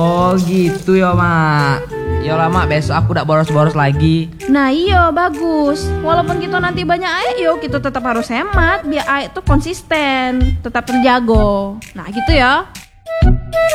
Oh gitu ya mak. Ya lah mak, besok aku udah boros-boros lagi. Nah iya bagus. Walaupun kita nanti banyak air, yo kita tetap harus hemat biar air tuh konsisten, tetap terjaga. Nah gitu ya.